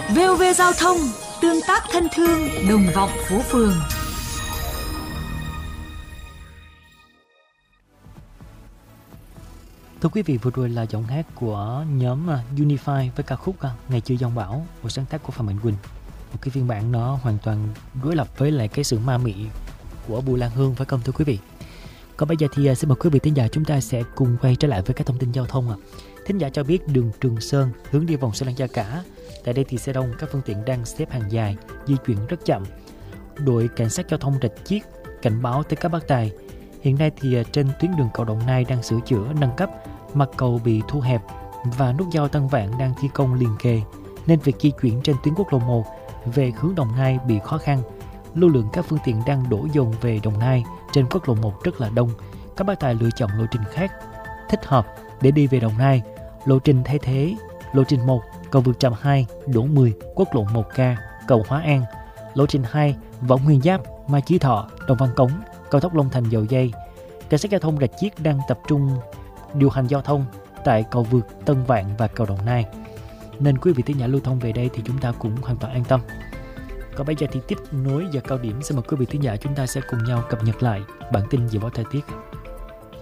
VOV Giao thông, tương tác thân thương, đồng vọng phố phường. Thưa quý vị, vừa rồi là giọng hát của nhóm Unify với ca khúc Ngày Chưa Giông Bão, một sáng tác của Phạm Mạnh Quỳnh. Một cái phiên bản nó hoàn toàn đối lập với lại cái sự ma mị của Bùi Lan Hương, phải không thưa quý vị? Còn bây giờ thì xin mời quý vị thính giả chúng ta sẽ cùng quay trở lại với các thông tin giao thông. Thính giả cho biết đường Trường Sơn hướng đi vòng xoay Lăng Gia Cả, tại đây thì xe đông, các phương tiện đang xếp hàng dài, di chuyển rất chậm. Đội cảnh sát giao thông Rạch Chiếc cảnh báo tới các bác tài. Hiện nay thì trên tuyến đường cầu Đồng Nai đang sửa chữa nâng cấp, mặt cầu bị thu hẹp và nút giao Tân Vạn đang thi công liền kề, nên việc di chuyển trên tuyến quốc lộ 1 về hướng Đồng Nai bị khó khăn. Lưu lượng các phương tiện đang đổ dồn về Đồng Nai trên quốc lộ 1 rất là đông. Các bác tài lựa chọn lộ trình khác thích hợp để đi về Đồng Nai. Lộ trình thay thế lộ trình 1 cầu vượt Trạm 2, Đỗ 10, quốc lộ 1K, cầu Hóa An. Lộ trình 2 Võ Nguyên Giáp, Mai Chí Thọ, Đồng Văn Cống, cao tốc Long Thành Dầu Giây. Cảnh sát giao thông Rạch Chiếc đang tập trung điều hành giao thông tại cầu vượt Tân Vạn và cầu Đồng Nai, nên quý vị thính giả lưu thông về đây thì chúng ta cũng hoàn toàn an tâm. Còn bây giờ thì tiếp nối giờ cao điểm, xin mời quý vị thính giả chúng ta sẽ cùng nhau cập nhật lại bản tin dự báo thời tiết.